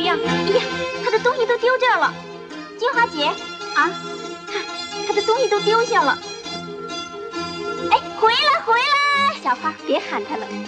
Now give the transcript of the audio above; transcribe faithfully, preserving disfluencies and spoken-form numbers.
样。哎呀，他的东西都丢这儿了。金华姐，啊，看他的东西都丢下了。哎，回来回来，小花别喊他了。